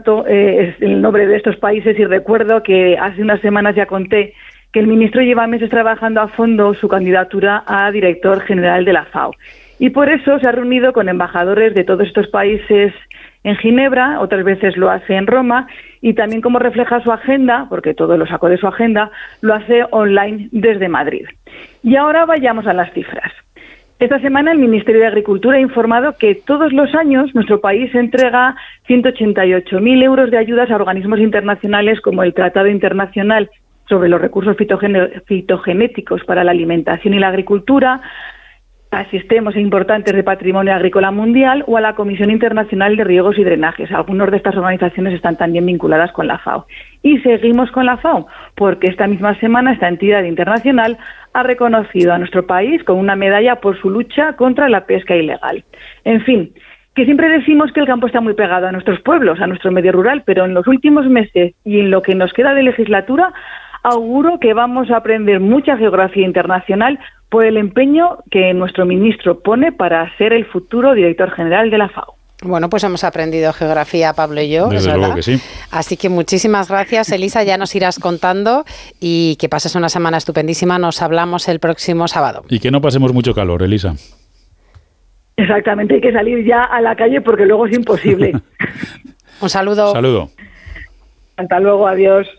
esto es el nombre de estos países, y recuerdo que hace unas semanas ya conté que el ministro lleva meses trabajando a fondo su candidatura a director general de la FAO. Y por eso se ha reunido con embajadores de todos estos países en Ginebra, otras veces lo hace en Roma, y también, como refleja su agenda, porque todo lo sacó de su agenda, lo hace online desde Madrid. Y ahora vayamos a las cifras. Esta semana el Ministerio de Agricultura ha informado que todos los años nuestro país entrega 188.000 euros de ayudas a organismos internacionales como el Tratado Internacional sobre los Recursos Fitogenéticos para la Alimentación y la Agricultura, a sistemas importantes de patrimonio agrícola mundial o a la Comisión Internacional de Riegos y Drenajes. Algunas de estas organizaciones están también vinculadas con la FAO. Y seguimos con la FAO, porque esta misma semana esta entidad internacional ha reconocido a nuestro país con una medalla por su lucha contra la pesca ilegal. En fin, que siempre decimos que el campo está muy pegado a nuestros pueblos, a nuestro medio rural, pero en los últimos meses y en lo que nos queda de legislatura, auguro que vamos a aprender mucha geografía internacional por el empeño que nuestro ministro pone para ser el futuro director general de la FAO. Bueno, pues hemos aprendido geografía, Pablo y yo. Desde luego que sí. Así que muchísimas gracias, Elisa. Ya nos irás contando y que pases una semana estupendísima. Nos hablamos el próximo sábado. Y que no pasemos mucho calor, Elisa. Exactamente, hay que salir ya a la calle porque luego es imposible. Un saludo. Saludo. Hasta luego, adiós.